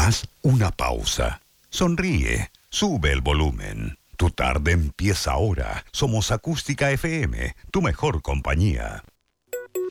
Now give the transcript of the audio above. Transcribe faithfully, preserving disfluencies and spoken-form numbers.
Haz una pausa. Sonríe. Sube el volumen. Tu tarde empieza ahora. Somos Acústica F M, tu mejor compañía.